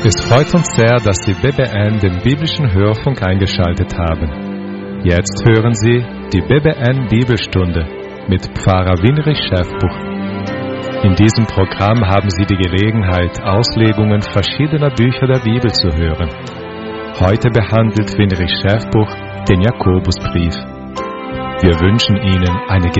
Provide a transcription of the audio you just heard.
Es freut uns sehr, dass Sie BBN, den biblischen Hörfunk, eingeschaltet haben. Jetzt hören Sie die BBN Bibelstunde mit Pfarrer Winrich Schäfbuch. In diesem Programm haben Sie die Gelegenheit, Auslegungen verschiedener Bücher der Bibel zu hören. Heute behandelt Winrich Schäfbuch den Jakobusbrief. Wir wünschen Ihnen eine